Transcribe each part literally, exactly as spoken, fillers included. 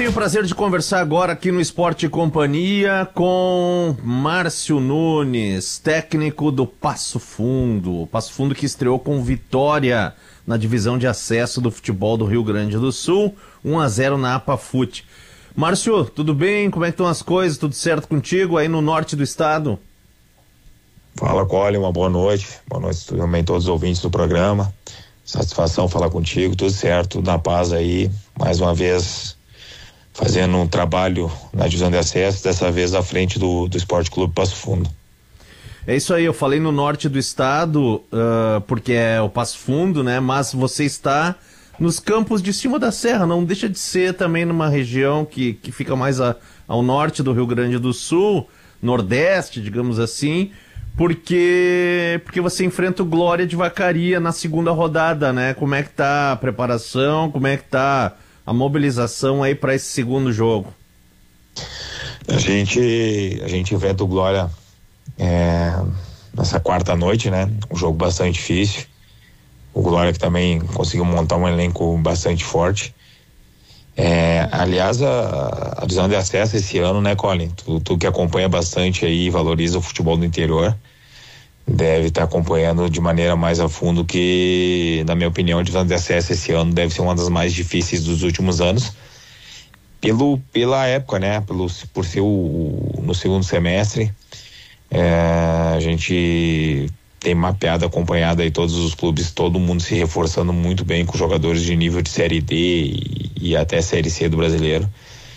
Tenho o prazer de conversar agora aqui no Esporte e Companhia com Márcio Nunes, técnico do Passo Fundo. Passo Fundo que estreou com vitória na divisão de acesso do futebol do Rio Grande do Sul, um a zero na APAFUT. Márcio, tudo bem? Como é que estão as coisas? Tudo certo contigo aí no norte do estado? Fala, Colin, uma boa noite. Boa noite também a todos os ouvintes do programa. Satisfação falar contigo, tudo certo, tudo na paz aí. Mais uma vez fazendo um trabalho na divisão de acesso, dessa vez à frente do, do Esporte Clube Passo Fundo. É isso aí, eu falei no norte do estado, uh, porque é o Passo Fundo, né? Mas você está nos campos de cima da serra, não deixa de ser também numa região que, que fica mais a, ao norte do Rio Grande do Sul, nordeste, digamos assim, porque, porque você enfrenta o Glória de Vacaria na segunda rodada, né? Como é que tá a preparação, como é que tá a mobilização aí para esse segundo jogo? A gente, a gente enfrenta o Glória é, nessa quarta noite, né? Um jogo bastante difícil. O Glória que também conseguiu montar um elenco bastante forte. É, aliás, a, a divisão de acesso esse ano, né, Colin? Tu, tu que acompanha bastante aí e valoriza o futebol do interior, deve estar tá acompanhando de maneira mais a fundo que, na minha opinião, a divisão de acesso esse ano deve ser uma das mais difíceis dos últimos anos. Pelo, pela época, né? Pelo, por ser o, no segundo semestre, é, a gente tem mapeado, acompanhado aí todos os clubes, todo mundo se reforçando muito bem com jogadores de nível de Série D e, e até Série C do brasileiro.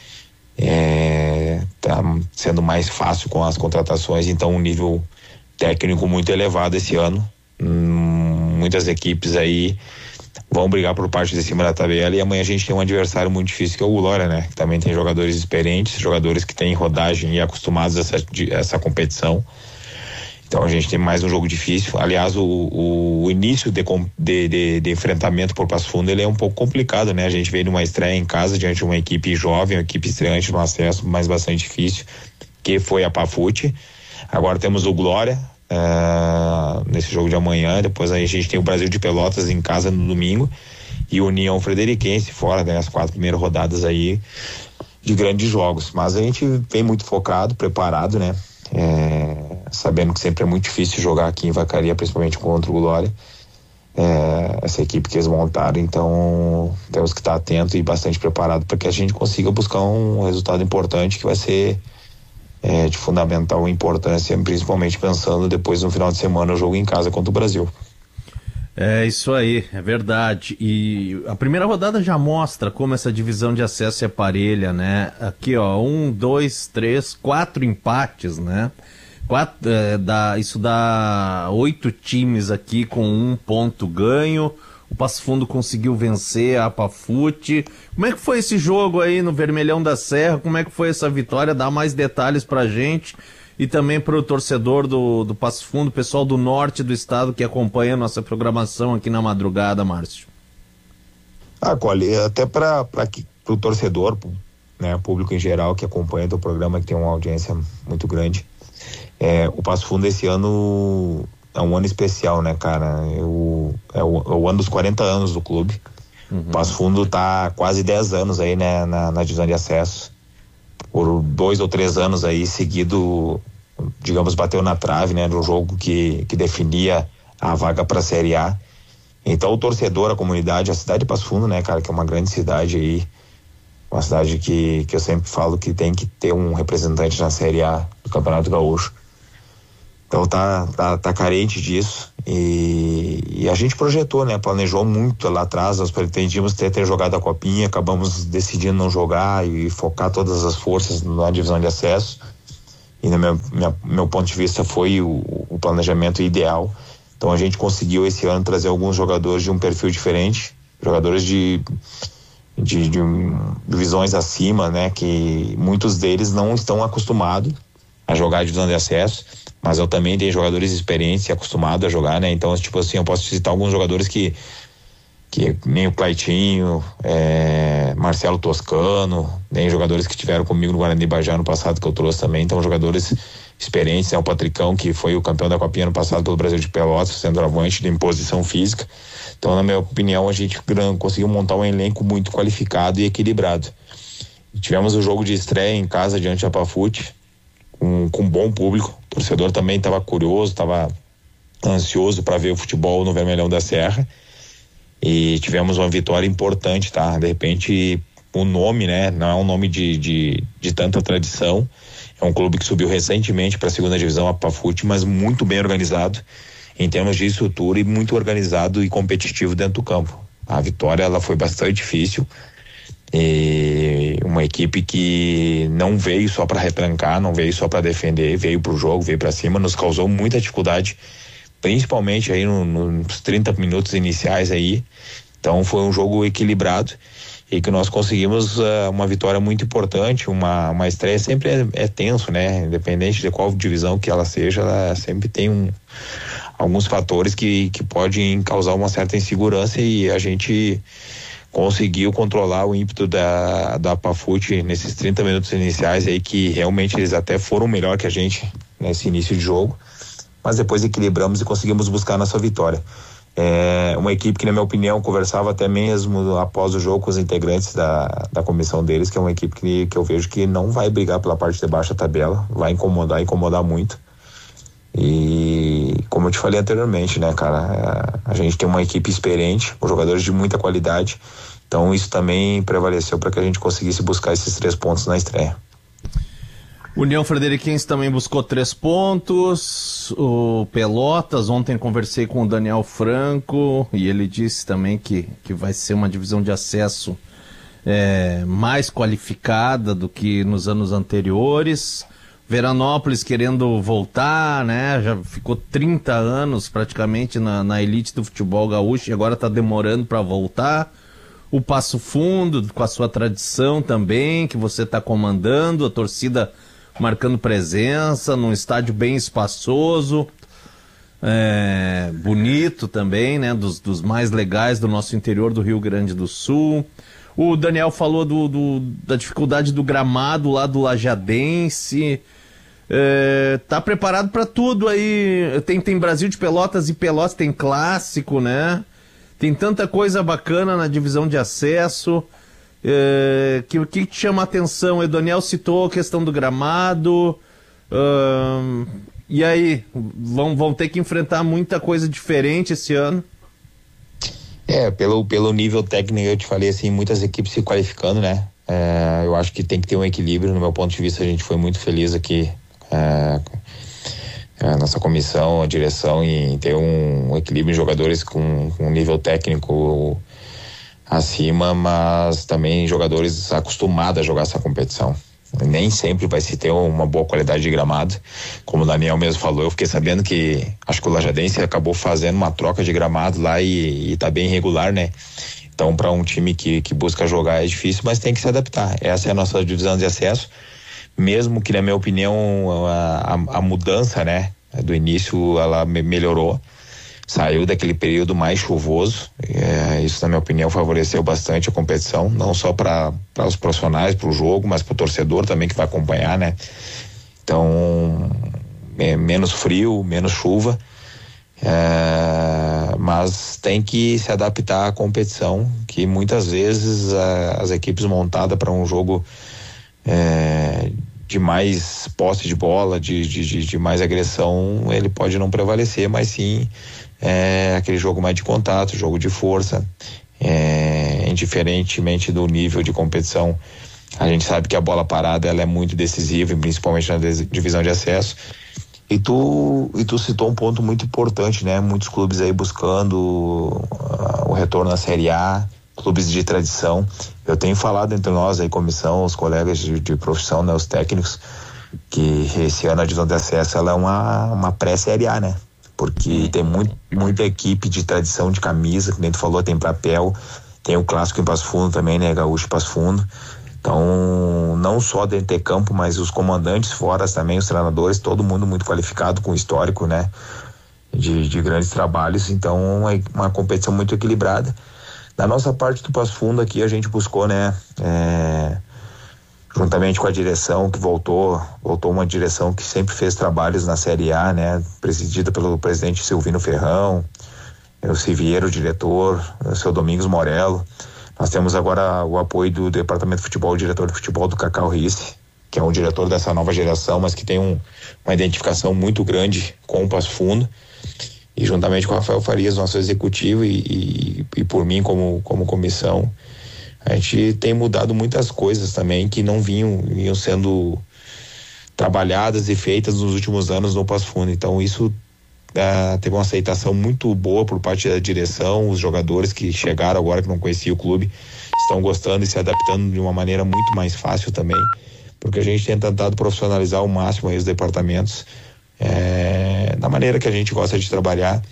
É, tá sendo mais fácil com as contratações, então um nível técnico muito elevado esse ano. Hum, muitas equipes aí vão brigar por parte de cima da tabela, e amanhã a gente tem um adversário muito difícil que é o Glória, né? Que também tem jogadores experientes, jogadores que têm rodagem e acostumados a essa, a essa competição. Então a gente tem mais um jogo difícil. Aliás, o, o, o início de, de, de, de enfrentamento por Passo Fundo, ele é um pouco complicado, né? A gente veio numa estreia em casa diante de uma equipe jovem, uma equipe estreante no acesso, mas bastante difícil, que foi a APAFUT. Agora temos o Glória uh, nesse jogo de amanhã. Depois aí a gente tem o Brasil de Pelotas em casa no domingo e o União Frederiquense fora, né? As quatro primeiras rodadas aí de grandes jogos. Mas a gente vem muito focado, preparado, né? É, sabendo que sempre é muito difícil jogar aqui em Vacaria, principalmente contra o Glória, é, essa equipe que eles montaram. Então temos que estar atento e bastante preparado para que a gente consiga buscar um resultado importante, que vai ser é, de fundamental importância, principalmente pensando depois no final de semana o jogo em casa contra o Brasil. É isso aí, é verdade. E a primeira rodada já mostra como essa divisão de acesso é parelha, né? Aqui, ó, um, dois, três, quatro empates, né? Quatro, é, dá, isso dá oito times aqui com um ponto ganho. O Passo Fundo conseguiu vencer a APAFUT. Como é que foi esse jogo aí no Vermelhão da Serra? Como é que foi essa vitória? Dá mais detalhes pra gente. E também para o torcedor do, do Passo Fundo, pessoal do norte do estado que acompanha a nossa programação aqui na madrugada, Márcio. Ah, Cole, até para o torcedor, né, público em geral que acompanha o programa, que tem uma audiência muito grande, é, o Passo Fundo esse ano é um ano especial, né, cara? Eu, é, o, é o ano dos quarenta anos do clube. Uhum. O Passo Fundo tá quase dez anos aí, né, na, na divisão de acesso. Por dois ou três anos aí seguido, digamos, bateu na trave, né, do jogo que, que definia a vaga para a Série A. Então o torcedor, a comunidade, a cidade de Passo Fundo, né, cara, que é uma grande cidade aí, uma cidade que, que eu sempre falo que tem que ter um representante na Série A do Campeonato Gaúcho. Então tá, tá, tá carente disso, e, e a gente projetou, né, planejou muito lá atrás. Nós pretendíamos ter, ter jogado a Copinha, acabamos decidindo não jogar e focar todas as forças na divisão de acesso, e no meu, minha, meu ponto de vista foi o, o planejamento ideal. Então a gente conseguiu esse ano trazer alguns jogadores de um perfil diferente, jogadores de, de, de divisões acima, né, que muitos deles não estão acostumados a jogar a divisão de acesso, mas eu também tenho jogadores experientes e acostumados a jogar, né? Então, tipo assim, eu posso citar alguns jogadores que, que nem o Claitinho, é, Marcelo Toscano, nem jogadores que tiveram comigo no Guarani Bajá no passado, que eu trouxe também. Então, jogadores experientes, né? O Patricão, que foi o campeão da Copinha no passado pelo Brasil de Pelotas, centroavante de imposição física. Então, na minha opinião, a gente conseguiu montar um elenco muito qualificado e equilibrado. tivemos o jogo de estreia em casa diante da Pafute, com, com bom público. O torcedor também estava curioso, estava ansioso para ver o futebol no Vermelhão da Serra, e tivemos uma vitória importante, tá? De repente, o nome, né? Não é um nome de, de, de tanta tradição. É um clube que subiu recentemente para a segunda divisão, a Pafute, mas muito bem organizado em termos de estrutura e muito organizado e competitivo dentro do campo. A vitória, ela foi bastante difícil, e uma equipe que não veio só para retrancar, não veio só para defender, veio pro jogo, veio para cima, nos causou muita dificuldade, principalmente aí no, no, nos trinta minutos iniciais aí. Então foi um jogo equilibrado e que nós conseguimos uh, uma vitória muito importante. Uma, uma estreia sempre é, é tenso, né? Independente de qual divisão que ela seja, ela sempre tem um, alguns fatores que, que podem causar uma certa insegurança, e a gente conseguiu controlar o ímpeto da, da Pafute nesses trinta minutos iniciais aí, que realmente eles até foram melhor que a gente nesse início de jogo, mas depois equilibramos e conseguimos buscar a nossa vitória. É uma equipe que, na minha opinião, conversava até mesmo após o jogo com os integrantes da, da comissão deles, que é uma equipe que, que eu vejo que não vai brigar pela parte de baixo da tabela, vai incomodar, incomodar muito. E como eu te falei anteriormente, né, cara, a, a gente tem uma equipe experiente, com jogadores de muita qualidade, então isso também prevaleceu para que a gente conseguisse buscar esses três pontos na estreia. União Frederiquense também buscou três pontos. O Pelotas, ontem conversei com o Daniel Franco e ele disse também que, que vai ser uma divisão de acesso é, mais qualificada do que nos anos anteriores. Veranópolis querendo voltar, né? Já ficou trinta anos praticamente na, na elite do futebol gaúcho e agora está demorando para voltar. O Passo Fundo, com a sua tradição também, que você está comandando, a torcida marcando presença num estádio bem espaçoso, é, bonito também, né? Dos, dos mais legais do nosso interior do Rio Grande do Sul. O Daniel falou do, do, da dificuldade do gramado lá do Lajadense. É, tá preparado para tudo aí. Tem, tem Brasil de Pelotas e Pelotas, tem clássico, né? Tem tanta coisa bacana na divisão de acesso. É, que o que te chama a atenção? O Daniel citou a questão do gramado. Uh, e aí? Vão, vão ter que enfrentar muita coisa diferente esse ano? É, pelo, pelo nível técnico, eu te falei assim, muitas equipes se qualificando, né? É, eu acho que tem que ter um equilíbrio. No meu ponto de vista, a gente foi muito feliz aqui, é, a nossa comissão, a direção, em ter um, um equilíbrio em jogadores com, com um nível técnico acima, mas também jogadores acostumados a jogar essa competição. Nem sempre vai se ter uma boa qualidade de gramado, como o Daniel mesmo falou. Eu fiquei sabendo que acho que o Lajadense acabou fazendo uma troca de gramado lá e, e tá bem irregular, né? Então, para um time que, que busca jogar é difícil, mas tem que se adaptar. Essa é a nossa divisão de acesso, mesmo que, na minha opinião, a, a, a mudança, né, do início, ela me, melhorou. Saiu daquele período mais chuvoso, é, isso, na minha opinião, favoreceu bastante a competição, não só para os profissionais, para o jogo, mas para o torcedor também que vai acompanhar, né? Então, é, menos frio, menos chuva, é, mas tem que se adaptar à competição, que muitas vezes a, as equipes montadas para um jogo é, de mais posse de bola, de, de, de mais agressão, ele pode não prevalecer, mas sim é aquele jogo mais de contato, jogo de força, é, indiferentemente do nível de competição. A gente sabe que a bola parada ela é muito decisiva, principalmente na divisão de acesso. E tu, e tu citou um ponto muito importante, né? Muitos clubes aí buscando uh, o retorno à Série A, clubes de tradição. Eu tenho falado entre nós aí, comissão, os colegas de, de profissão, né, os técnicos, que esse ano a divisão de acesso ela é uma, uma pré-Série A, né? Porque tem muito, muita equipe de tradição de camisa, que nem tu falou, tem papel, tem o clássico em Passo Fundo também, né? Gaúcho Passo Fundo. Então, não só dentro de campo, mas os comandantes fora também, os treinadores, todo mundo muito qualificado, com histórico, né? De, de grandes trabalhos. Então, é uma competição muito equilibrada. Da nossa parte do Passo Fundo aqui, a gente buscou, né? É, juntamente com a direção que voltou, voltou uma direção que sempre fez trabalhos na Série A, né? Presidida pelo presidente Silvino Ferrão, o Civieiro, o diretor, o seu Domingos Morello. Nós temos agora o apoio do Departamento de Futebol, o diretor de futebol do Cacau Risse, que é um diretor dessa nova geração, mas que tem um, uma identificação muito grande com o Passo Fundo, e juntamente com o Rafael Farias, nosso executivo, e, e, e por mim como, como comissão, a gente tem mudado muitas coisas também que não vinham, vinham sendo trabalhadas e feitas nos últimos anos no Passo Fundo. Então isso Uh, teve uma aceitação muito boa por parte da direção. Os jogadores que chegaram agora, que não conheciam o clube, estão gostando e se adaptando de uma maneira muito mais fácil também, porque a gente tem tentado profissionalizar ao máximo aí os departamentos, é, da maneira que a gente gosta de trabalhar,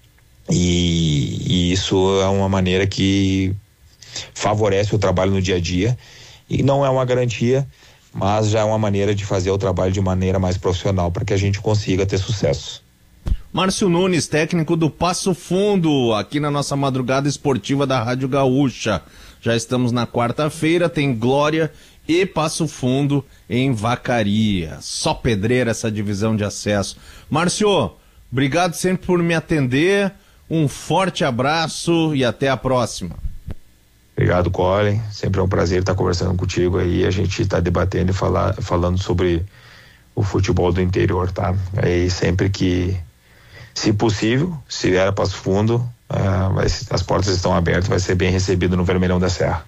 e, e isso é uma maneira que favorece o trabalho no dia a dia, e não é uma garantia, mas já é uma maneira de fazer o trabalho de maneira mais profissional para que a gente consiga ter sucesso. Márcio Nunes, técnico do Passo Fundo, aqui na nossa madrugada esportiva da Rádio Gaúcha. Já estamos na quarta-feira, tem Glória e Passo Fundo em Vacaria. Só pedreira essa divisão de acesso. Márcio, obrigado sempre por me atender, um forte abraço e até a próxima. Obrigado, Colin, sempre é um prazer estar conversando contigo aí, a gente está debatendo e falar, falando sobre o futebol do interior, tá? Aí sempre que se possível, se vier a Passo Fundo, uh, vai, as portas estão abertas, vai ser bem recebido no Vermelhão da Serra.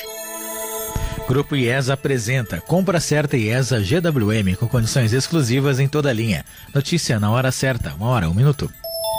Grupo IESA apresenta Compra Certa IESA G W M com condições exclusivas em toda a linha. Notícia na hora certa, uma hora, um minuto.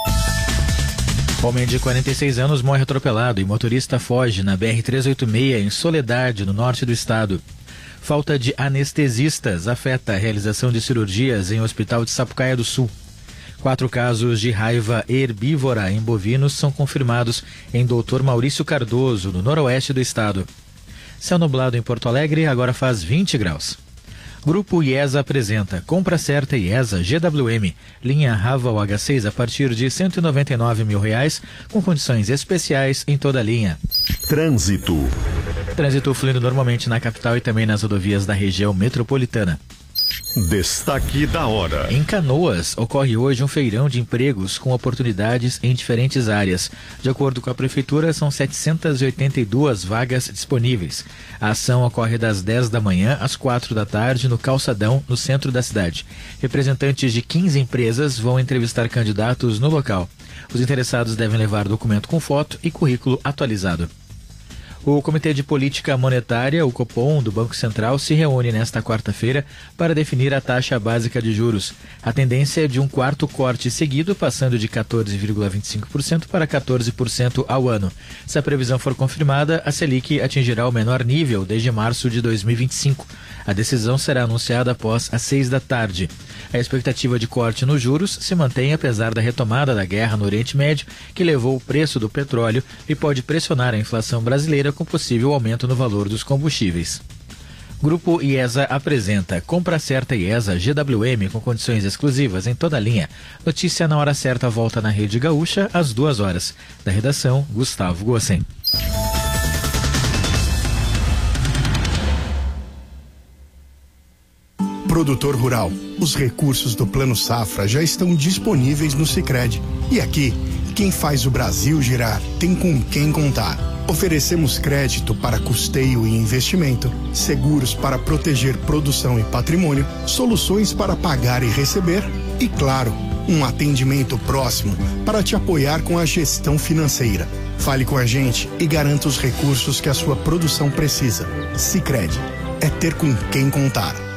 Homem de quarenta e seis anos morre atropelado e motorista foge na B R trezentos e oitenta e seis em Soledade, no norte do estado. Falta de anestesistas afeta a realização de cirurgias em hospital de Sapucaia do Sul. Quatro casos de raiva herbívora em bovinos são confirmados em doutor Maurício Cardoso, no noroeste do estado. Céu nublado em Porto Alegre, agora faz vinte graus. Grupo IESA apresenta Compra Certa IESA G W M, linha Raval H seis a partir de cento e noventa e nove mil reais, com condições especiais em toda a linha. Trânsito. Trânsito fluindo normalmente na capital e também nas rodovias da região metropolitana. Destaque da hora. Em Canoas, ocorre hoje um feirão de empregos com oportunidades em diferentes áreas. De acordo com a Prefeitura, são setecentas e oitenta e duas vagas disponíveis. A ação ocorre das dez da manhã às quatro da tarde no Calçadão, no centro da cidade. Representantes de quinze empresas vão entrevistar candidatos no local. Os interessados devem levar documento com foto e currículo atualizado. O Comitê de Política Monetária, o Copom, do Banco Central, se reúne nesta quarta-feira para definir a taxa básica de juros. A tendência é de um quarto corte seguido, passando de quatorze vírgula vinte e cinco por cento para quatorze por cento ao ano. Se a previsão for confirmada, a Selic atingirá o menor nível desde março de dois mil e vinte e cinco. A decisão será anunciada após às seis da tarde. A expectativa de corte nos juros se mantém apesar da retomada da guerra no Oriente Médio, que levou o preço do petróleo e pode pressionar a inflação brasileira com possível aumento no valor dos combustíveis. Grupo IESA apresenta Compra Certa IESA G W M com condições exclusivas em toda a linha. Notícia na hora certa volta na Rede Gaúcha às duas horas. Da redação, Gustavo Gossen. Produtor rural, os recursos do Plano Safra já estão disponíveis no Sicredi. E aqui, quem faz o Brasil girar tem com quem contar. Oferecemos crédito para custeio e investimento, seguros para proteger produção e patrimônio, soluções para pagar e receber e, claro, um atendimento próximo para te apoiar com a gestão financeira. Fale com a gente e garanta os recursos que a sua produção precisa. Sicredi, é ter com quem contar.